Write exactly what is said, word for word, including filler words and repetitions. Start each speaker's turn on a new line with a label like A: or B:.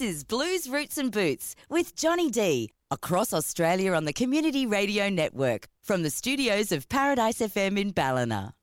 A: is Blues Roots and Boots with Johnny D across Australia on the Community Radio Network from the studios of Paradise F M in Ballina.